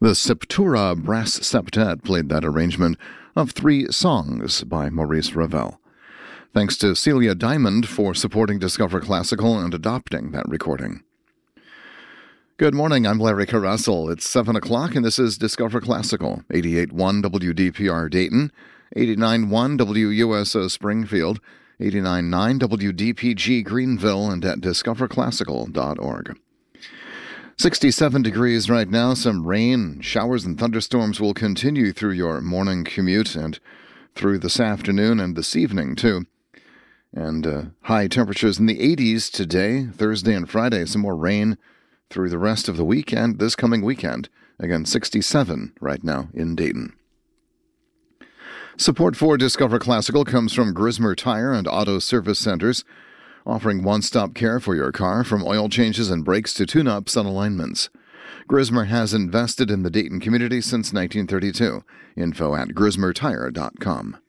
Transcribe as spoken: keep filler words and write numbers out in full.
The Septura Brass Septet played that arrangement of three songs by Maurice Ravel. Thanks to Celia Diamond for supporting Discover Classical and adopting that recording. Good morning, I'm Larry Caressel. It's seven o'clock and this is Discover Classical, eighty-eight point one W D P R Dayton, eighty-nine point one W U S O Springfield, eighty-nine point nine W D P G Greenville, and at discover classical dot org. sixty-seven degrees right now. Some rain, showers, and thunderstorms will continue through your morning commute and through this afternoon and this evening, too. And uh, high temperatures in the eighties today, Thursday and Friday. Some more rain through the rest of the weekend, this coming weekend. Again, sixty-seven right now in Dayton. Support for Discover Classical comes from Grismer Tire and Auto Service Centers, offering one-stop care for your car from oil changes and brakes to tune-ups and alignments. Grismer has invested in the Dayton community since nineteen thirty-two. Info at grismer tire dot com.